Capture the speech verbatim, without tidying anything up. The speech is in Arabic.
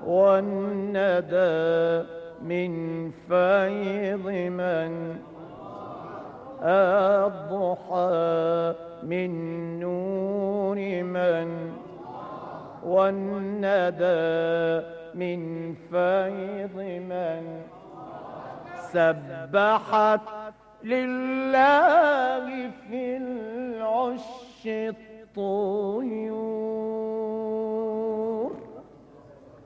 والندى من فيض من، الضحى من نور من، والندى من فيض من، سبحت لله في العش الطيور.